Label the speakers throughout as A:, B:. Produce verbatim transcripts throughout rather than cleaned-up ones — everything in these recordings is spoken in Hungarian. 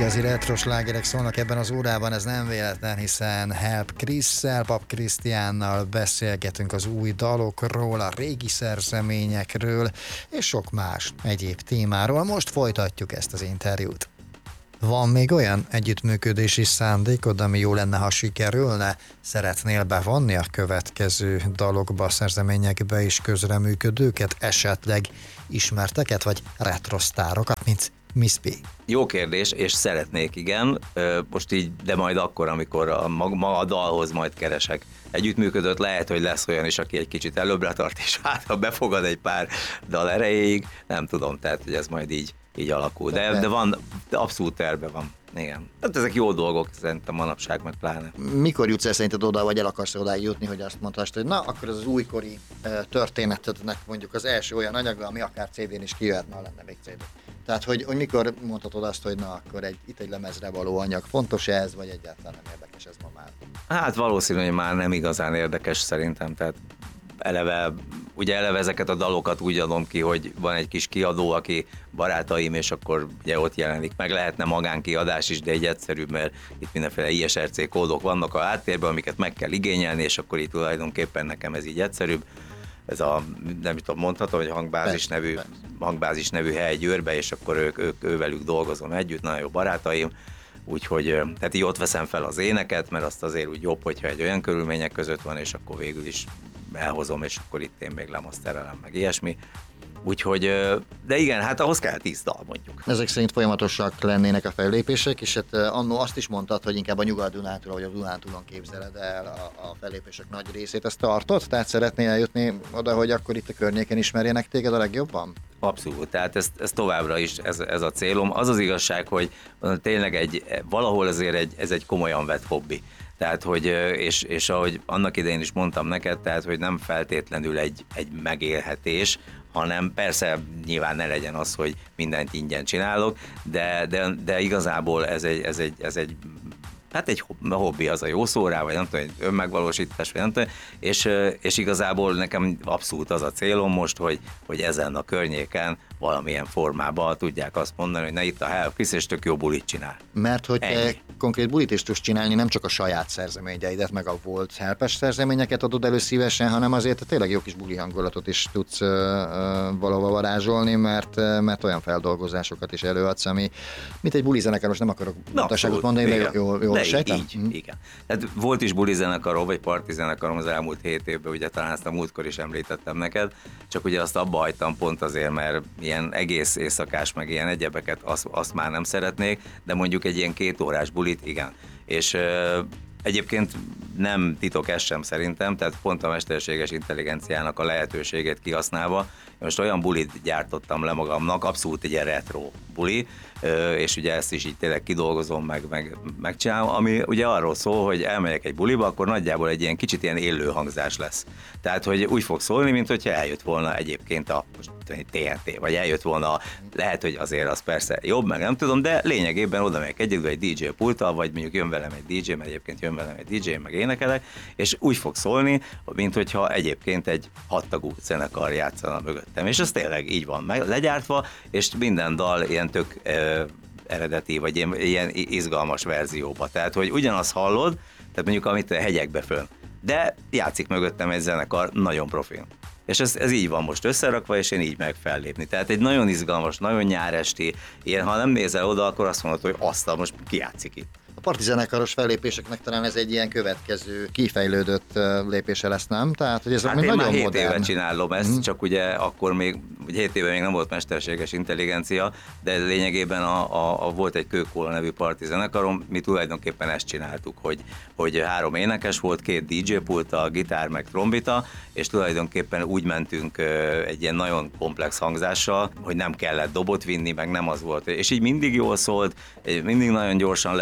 A: Igazi retro slágerek szólnak ebben az órában, ez nem véletlen, hiszen Help Krisszel, Pap Krisztiánnal beszélgetünk az új dalokról, a régi szerzeményekről, és sok más egyéb témáról. Most folytatjuk ezt az interjút. Van még olyan együttműködési szándékod, ami jó lenne, ha sikerülne? Szeretnél bevonni a következő dalokba, szerzeményekbe is közreműködőket, esetleg ismerteket, vagy retrosztárokat, mint Miss P?
B: Jó kérdés, és szeretnék, igen. Most így, de majd akkor, amikor a, ma a dalhoz majd keresek együttműködött, lehet, hogy lesz olyan is, aki egy kicsit előbbre tart, és hát ha befogad egy pár dal erejéig, nem tudom, tehát hogy ez majd így, így alakul. De, de van, de abszolút terve van. Igen. Hát ezek jó dolgok, szerintem manapság meg pláne.
A: Mikor jutsz el szerinted oda, vagy el akarsz odáig jutni, hogy azt mondhast, hogy na, akkor ez az újkori történetednek mondjuk az első olyan anyaga, ami akár cé dén is kijöhetne, ha lenne még cé dé. Tehát, hogy, hogy mikor mondhatod azt, hogy na, akkor egy, itt egy lemezre való anyag, fontos ez, vagy egyáltalán nem érdekes ez ma már?
B: Hát valószínű, hogy már nem igazán érdekes szerintem, tehát eleve, ugye eleve ezeket a dalokat úgy adom ki, hogy van egy kis kiadó, aki barátaim, és akkor ugye ott jelenik meg. Lehetne magánkiadás is, de egy egyszerűbb, mert itt mindenféle i es er cé kódok vannak a háttérben, amiket meg kell igényelni, és akkor itt tulajdonképpen nekem ez így egyszerűbb. Ez a, nem tudom, mondhatom, hogy hangbázis nevű, hangbázis nevű hely Győrbe, és akkor ők, ők, ővelük dolgozom együtt, nagyon jó barátaim. Úgyhogy tehát így ott veszem fel az éneket, mert azt azért úgy jobb, hogyha egy olyan körülmények között van, és akkor végül is elhozom, és akkor itt én még lemaszterelem, meg ilyesmi. Úgyhogy, de igen, hát ahhoz kell tíz dal mondjuk.
A: Ezek szerint folyamatosak lennének a fellépések, és hát annó azt is mondtad, hogy inkább a Nyugat-Dunántúl, vagy a Dunántúlon képzeled el a, a fellépések nagy részét. Ezt tartod? Tehát szeretnél eljutni oda, hogy akkor itt a környéken ismerjenek téged a legjobban?
B: Abszolút, tehát ez, ez továbbra is ez, ez a célom. Az az igazság, hogy tényleg egy, valahol azért egy, ez egy komolyan vett hobbi. Tehát, hogy, és, és ahogy annak idején is mondtam neked, tehát, hogy nem feltétlenül egy, egy megélhetés, hanem persze nyilván ne legyen az, hogy mindent ingyen csinálok, de, de, de igazából ez egy, ez egy, ez egy hát egy hobbi, az a jó szó rá, vagy nem tudom, egy önmegvalósítás, vagy nem tudom, és, és igazából nekem abszolút az a célom most, hogy, hogy ezen a környéken valamilyen formában tudják azt mondani, hogy na itt a Help Krisz, és tök jó bulit csinál.
A: Mert hogy te konkrét bulit is tudsz csinálni, nem csak a saját szerzeményeidet, meg a volt helpes szerzeményeket adod elő szívesen, hanem azért tényleg jó kis buli hangulatot is tudsz uh, uh, valahova varázsolni, mert, uh, mert olyan feldolgozásokat is előadsz, ami mint egy buli zenekar, most nem akarok pontoságot mondani, de jól, jól sejtem?
B: Így, mm. igen. Tehát volt is buli zenekarom, vagy parti zenekarom az elmúlt hét évben, ugye talán ezt a múltkor is említettem neked, csak ugye azt abba hagytam pont azért, mert ilyen egész éjszakás, meg ilyen egyebeket, azt, azt már nem szeretnék, de mondjuk egy ilyen két órás bulit, igen. És ö, egyébként nem titok ez sem szerintem, tehát pont a mesterséges intelligenciának a lehetőségét kihasználva, most olyan bulit gyártottam le magamnak, abszolút egy ilyen retro buli, és ugye ezt is így tényleg kidolgozom, meg, meg megcsinálom, ami ugye arról szól, hogy elmegyek egy buliba, akkor nagyjából egy ilyen kicsit ilyen élő hangzás lesz. Tehát, hogy úgy fog szólni, mint hogyha eljött volna egyébként a té en té, vagy eljött volna, lehet, hogy azért az persze jobb, meg nem tudom, de lényegében oda megyek egyedül egy dé dzsé pulttal, vagy mondjuk jön velem egy dé dzsé, mert egyébként jön velem egy dé dzsé, meg énekelek, és úgy fog szólni, mint hogyha egyébként egy hattagú zenekar játszana mögöttem. És ez tényleg így van meg, legyártva, és minden dal ilyen tök ö, eredeti, vagy ilyen, ilyen izgalmas verzióba. Tehát, hogy ugyanazt hallod, tehát mondjuk amit a hegyekbe fönn, de játszik mögöttem egy zenekar nagyon profin. És ez, ez így van most összerakva, és én így meg fellépni. Tehát egy nagyon izgalmas, nagyon nyáresti, ilyen, ha nem nézel oda, akkor azt mondod, hogy azt most ki játszik itt.
A: A partizenekaros fellépéseknek talán ez egy ilyen következő, kifejlődött lépése lesz, nem? Tehát, hogy ez
B: hát
A: még
B: én
A: nagyon
B: már hét
A: modern.
B: éve csinálom ezt, mm. csak ugye akkor még, ugye hét éve még nem volt mesterséges intelligencia, de lényegében a, a, a volt egy Kőkóla nevű partizenekarom, mi tulajdonképpen ezt csináltuk, hogy, hogy három énekes volt, két dé dzsé pulta, gitár meg trombita, és tulajdonképpen úgy mentünk egy ilyen nagyon komplex hangzással, hogy nem kellett dobot vinni, meg nem az volt. És így mindig jól szólt, mindig nagyon gyorsan lehetett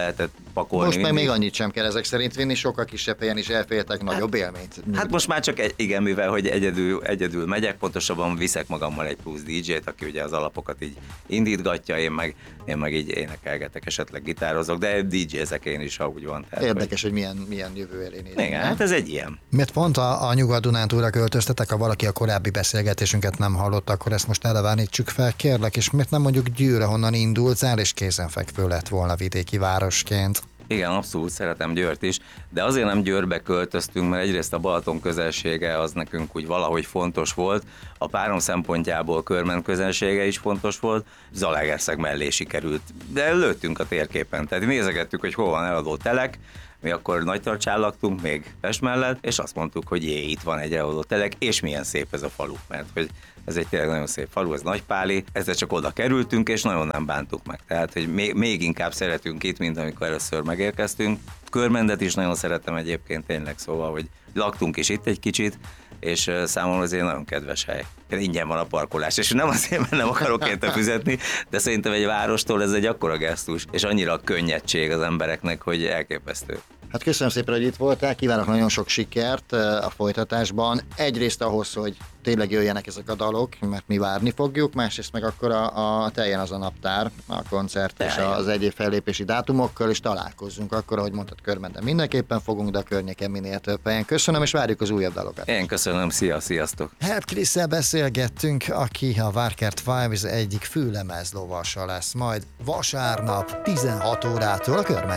B: pakolni.
A: Most meg
B: mindig.
A: még annyit sem kell ezek szerint vinni, sokkal kisebb helyen is elfértek nagyobb élményt.
B: Hát most már csak egy, igen, mivel hogy egyedül, egyedül megyek, pontosabban viszek magammal egy plusz dé dzsét, aki ugye az alapokat így indítgatja, én meg, én meg így énekelgetek, esetleg gitározok, de dé dzsézek én is, ha úgy van. Tehát,
A: Érdekes, hogy milyen, milyen jövő elé nézünk.
B: Igen, hát ez egy ilyen.
A: Miért pont a, a Nyugat-Dunántúlra költöztetek, ha valaki a korábbi beszélgetésünket nem hallott, akkor ezt most elevánítsuk fel, kérlek, és miért nem mondjuk Győr, honnan indultál, és kézenfekvő lett volna vidéki városként?
B: Igen, abszolút szeretem Győrt is, de azért nem Győrbe költöztünk, mert egyrészt a Balaton közelsége az nekünk úgy valahogy fontos volt, a párom szempontjából Körmend közelsége is fontos volt, Zalaegerszeg mellé sikerült, de lőttünk a térképen, tehát nézegettük, hogy hol van eladó telek, mi akkor Nagytarcsán laktunk, még Pest mellett, és azt mondtuk, hogy jé, itt van egy eladó telek, és milyen szép ez a falu, mert hogy ez egy tényleg nagyon szép falu, ez Nagypáli, ezzel csak oda kerültünk, és nagyon nem bántuk meg. Tehát, hogy még, még inkább szeretünk itt, mint amikor először megérkeztünk. Körmendet is nagyon szeretem egyébként tényleg, szóval, hogy laktunk is itt egy kicsit, és számomra azért nagyon kedves hely. Ingyen van a parkolás, és nem azért, mert nem akarok érte fizetni, de szerintem egy várostól ez egy akkora gesztus, és annyira könnyedség az embereknek, hogy elképesztő.
A: Hát köszönöm szépen, hogy itt voltál, kívánok nagyon sok sikert a folytatásban. Egyrészt ahhoz, hogy tényleg jöjjenek ezek a dalok, mert mi várni fogjuk, másrészt meg akkor a, a teljen az a naptár, a koncert és az egyéb fellépési dátumokkal, és találkozzunk akkor, ahogy mondtad, Körmenden mindenképpen fogunk, de a környéken minél több helyen. Köszönöm, és várjuk az újabb dalokat.
B: Én köszönöm, szia, sziasztok!
A: Herb Krisszel beszélgettünk, aki a Várkert Vibes egyik főlemezlovasa lesz majd vasárnap tizenhat órától a Körmend